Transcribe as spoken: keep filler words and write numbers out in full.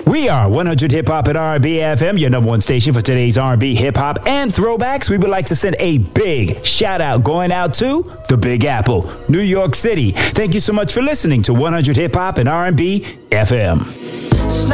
We are one hundred Hip Hop and R and B F M, your number one station for today's R and B, hip hop, and throwbacks. We would like to send a big shout out going out to the Big Apple, New York City. Thank you so much for listening to one hundred Hip Hop and R and B F M.